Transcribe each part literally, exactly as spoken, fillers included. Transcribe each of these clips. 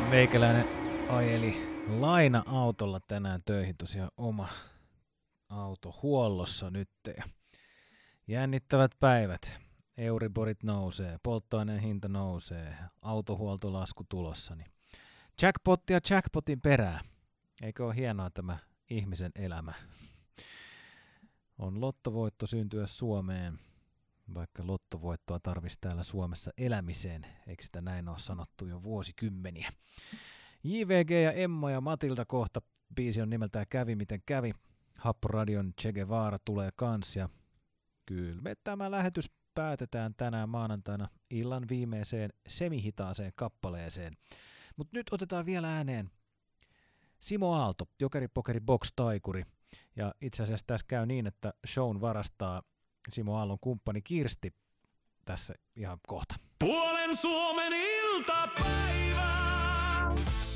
Meikäläinen ajeli laina-autolla tänään töihin, tosiaan oma auto huollossa nyt. Ja jännittävät päivät. Euriborit nousee, polttoaineen hinta nousee, autohuoltolasku tulossa. Niin jackpottia jackpotin perään. Eikö ole hienoa tämä ihmisen elämä? On lottovoitto syntyä Suomeen, vaikka lottovoittoa tarvitsisi täällä Suomessa elämiseen. Eikö sitä näin ole sanottu jo vuosikymmeniä? J V G ja Emma ja Matilda kohta. Biisi on nimeltään Kävi miten kävi. Happoradion Che Guevara tulee kans. Ja kyllä me tämä lähetys päätetään tänään maanantaina illan viimeiseen semihitaaseen kappaleeseen. Mutta nyt otetaan vielä ääneen Simo Aalto, Jokeri Pokeri Box Taikuri. Ja itse asiassa tässä käy niin, että shown varastaa Simo Aallon kumppani Kirsti tässä ihan kohta. Puolen Suomen iltapäivä!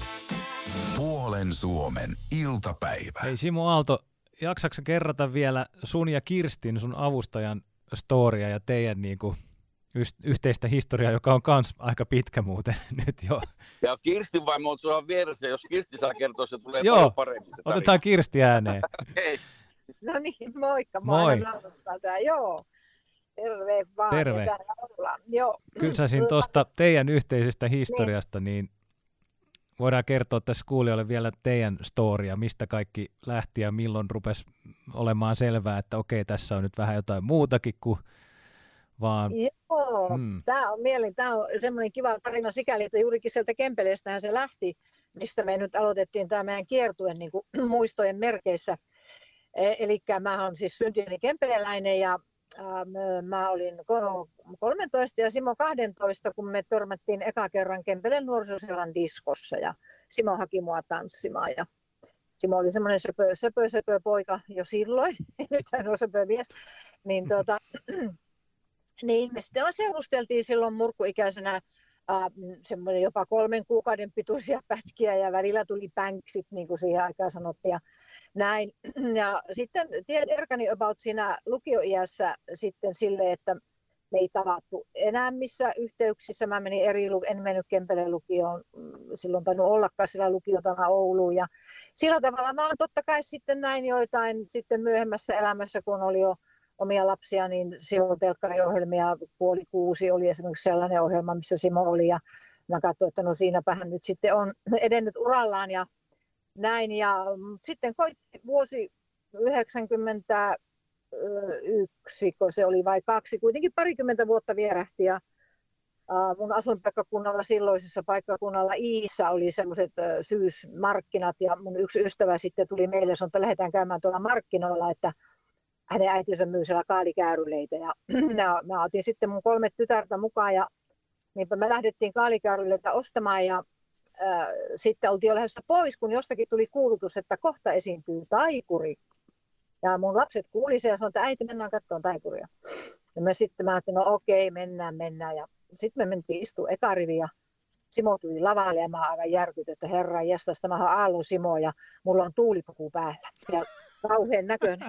Puolen Suomen iltapäivä. Hei Simo Aalto, jaksatko kerrata vielä sun ja Kirstin, sun avustajan storia ja teidän niinku yhteistä historiaa, joka on kans aika pitkä muuten nyt jo. Ja Kirsti vaimo on sulla vieressä, jos Kirsti saa kertoa, se tulee Joo, paljon paremmin. Se otetaan Kirsti ääneen. Hei. No niin, moikka. Moi. Tätä. Joo. Terve vaan. Terve. Joo. Kysäsin tuosta teidän yhteisestä historiasta, niin voidaan kertoa tässä kuulijoille vielä teidän storia, mistä kaikki lähti ja milloin rupesi olemaan selvää, että okei, tässä on nyt vähän jotain muutakin kuin vaan... Joo, Hmm. tämä on mieli, tämä on semmoinen kiva tarina sikäli, että juurikin sieltä Kempeleestähän se lähti, mistä me nyt aloitettiin tämä meidän kiertue niin kuin muistojen merkeissä. Eli mä olen siis syntynyt kempeleläinen ja äh, mä olin kolmetoista ja Simo kaksitoista, kun me törmättiin eka kerran Kempeleen nuorisosellan diskossa ja Simo haki mua tanssimaan. Ja Simo oli semmoinen söpö, söpö, söpö poika jo silloin, nyt hän on söpö mies. Niin, tuota, niin me sitten seurusteltiin silloin murkkuikäisenä äh, semmoinen jopa kolmen kuukauden pituisia pätkiä ja välillä tuli pänksit, niin kuin siihen aikaan sanottiin. Ja näin. Ja sitten tiedän erkani about siinä lukioiässä sitten sille, että me ei tavattu enää missä yhteyksissä. Mä menin eri, en mennyt Kempeleen lukioon, silloin tainnut ollakaan sillä lukiotana Ouluun. Ja sillä tavalla mä oon totta kai sitten näin joitain sitten myöhemmässä elämässä, kun oli jo omia lapsia, niin silloin telkkariohjelmia, puoli kuusi oli esimerkiksi sellainen ohjelma, missä Simo oli. Ja mä katsoin, että no siinäpähän nyt sitten on edennyt urallaan ja näin, ja sitten koitti vuosi yhdeksänkymmentäyksi, kun se oli vai kaksi, kuitenkin parikymmentä vuotta vierähti, ja mun asuinpaikkakunnalla, silloisessa paikkakunnalla Iissä oli semmoiset syysmarkkinat, ja mun yksi ystävä sitten tuli meille, sanoi, että lähdetään käymään tuolla markkinoilla, että hänen äitinsä myy siellä kaalikääryleitä, ja mä otin sitten mun kolme tytärtä mukaan, ja niinpä me lähdettiin kaalikääryleitä ostamaan, ja sitten oltiin jo lähdössä pois, kun jostakin tuli kuulutus, että kohta esiintyy taikuri. Ja mun lapset kuuli sen ja sanoi, että äiti, mennään katsomaan taikuria. Ja me sitten mä ajattelin, no okei, mennään, mennään. Ja sitten me mentiin istumaan eka riviin ja Simo tuli lavalle ja mä aivan järkytyin, että herran jestas, tämähän on Aallon Simo ja mulla on tuulipuku päällä. Ja kauhean näköinen.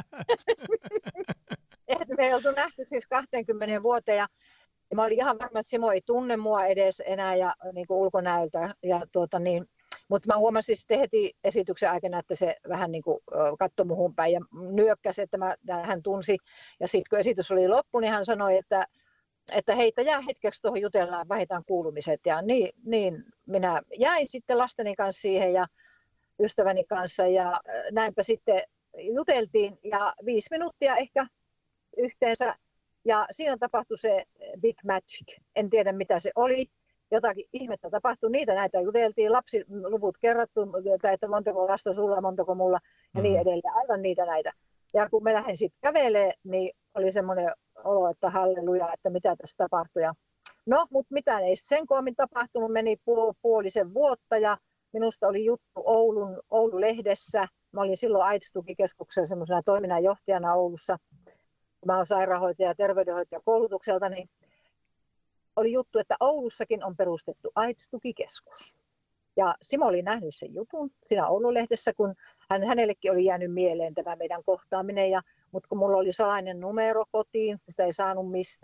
Me ei oltu nähty siis kaksikymmentä vuoteen ja Ja mä olin ihan varma, että Simo ei tunne mua edes enää ja, niin kuin ulkonäöltä. Ja, tuota, niin, mutta mä huomasin sitten heti esityksen aikana, että se vähän niin kuin katsoi muhun päin ja nyökkäsi, että mä, hän tunsi. Ja sitten kun esitys oli loppu, niin hän sanoi, että, että heitä jää hetkeksi tuohon jutellaan, vaihdetaan kuulumiset. Ja niin, niin minä jäin sitten lasteni kanssa siihen ja ystäväni kanssa ja näinpä sitten juteltiin ja viisi minuuttia ehkä yhteensä. Ja siinä tapahtui se big magic. En tiedä mitä se oli. Jotakin ihmettä tapahtui. Niitä näitä juteltiin. Lapsiluvut kerrattu, että montako lasta sulla, montako mulla ja niin edelleen. Aivan niitä näitä. Ja kun me lähdin sitten kävelemään, niin oli semmoinen olo, että halleluja, että mitä tässä tapahtui. Ja no, mutta mitään ei sen koomin tapahtunut. Meni puolisen vuotta ja minusta oli juttu Oulun, Oulu-lehdessä. Mä olin silloin AIDS-tukikeskuksen semmoisena toiminnanjohtajana Oulussa. Mä olen sairaanhoitaja ja terveydenhoitaja koulutukselta, niin oli juttu, että Oulussakin on perustettu AIDS-tukikeskus. Ja Simo oli nähnyt sen jutun siinä Oulu-lehdessä, kun hän, hänellekin oli jäänyt mieleen tämä meidän kohtaaminen. Ja, mutta kun mulla oli salainen numero kotiin, sitä ei saanut mistään.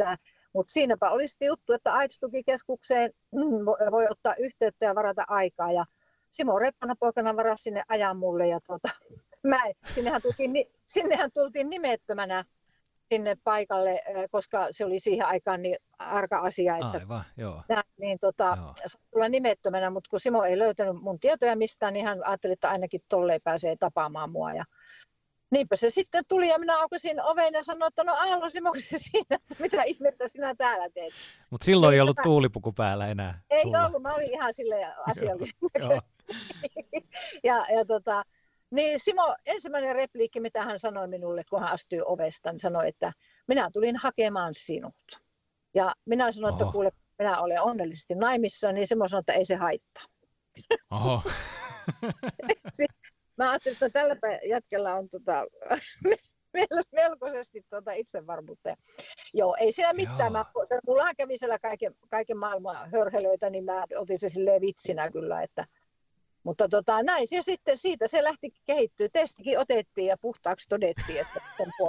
Mutta siinäpä oli sitten juttu, että AIDS-tukikeskukseen voi ottaa yhteyttä ja varata aikaa. Ja Simo reppana poikana varasi sinne ajan mulle. Ja tuota, mä, sinnehän, tultiin, sinnehän tultiin nimettömänä sinne paikalle, koska se oli siihen aikaan niin arka asia, että Aivan, joo. Nää, niin tota, Joo. tulla nimettömänä, mutta kun Simo ei löytänyt mun tietoja mistään, niin hän ajatteli, että ainakin tolleen pääsee tapaamaan mua. Ja niinpä se sitten tuli ja minä aukasin oven ja sanoin, että no Aalo Simo, se siinä, että mitä ihmettä sinä täällä teet. Mutta silloin ei, Ei ollut tämä- tuulipuku päällä enää. Ei sulla. ollut, mä olin ihan silleen asiallinen. Joo. ja, ja tota, niin Simo, ensimmäinen repliikki, mitä hän sanoi minulle, kun hän astui ovesta, niin sanoi, että minä tulin hakemaan sinut. Ja minä sanoin, että Oho. kuule, minä olen onnellisesti naimissa, niin Simo sanoi, että ei se haittaa. Oho. Mä ajattelin, että tällä jätkellä on tota, melkoisesti tuota itsevarmuutta. Joo, ei siinä mitään. Mä, mullahan kävi siellä kaiken, kaiken maailman hörhelöitä, niin mä otin se silleen vitsinä kyllä. Että, mutta tota, näin se sitten siitä se lähti kehittyä. Testikin otettiin ja puhtaaksi todettiin, että on